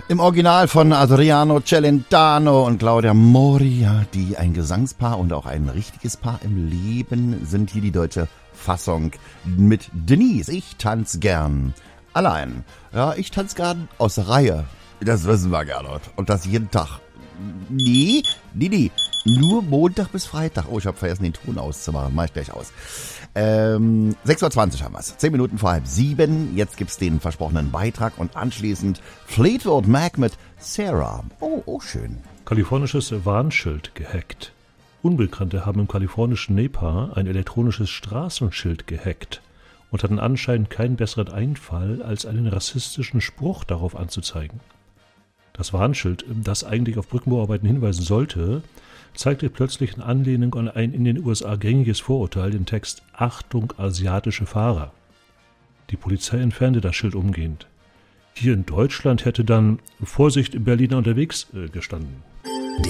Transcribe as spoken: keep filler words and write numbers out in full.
Im Original von Adriano Celentano und Claudia Moria, die ein Gesangspaar und auch ein richtiges Paar im Leben sind, hier die deutsche Fassung mit Denise. Ich tanz gern allein. Ja, ich tanz gern aus der Reihe. Das wissen wir, Gernot. Und das jeden Tag. Nee, nee, nee. Nur Montag bis Freitag. Oh, ich habe vergessen, den Ton auszumachen. Mach ich gleich aus. Ähm, sechs Uhr zwanzig haben wir's. Zehn Minuten vor halb sieben. Jetzt gibt's den versprochenen Beitrag und anschließend Fleetwood Mac mit Sarah. Oh, oh, schön. Kalifornisches Warnschild gehackt. Unbekannte haben im kalifornischen Nepal ein elektronisches Straßenschild gehackt und hatten anscheinend keinen besseren Einfall, als einen rassistischen Spruch darauf anzuzeigen. Das Warnschild, das eigentlich auf Brückenbauarbeiten hinweisen sollte, zeigte plötzlich in Anlehnung an ein in den U S A gängiges Vorurteil den Text »Achtung, asiatische Fahrer«. Die Polizei entfernte das Schild umgehend. Hier in Deutschland hätte dann »Vorsicht, Berliner unterwegs« äh, gestanden.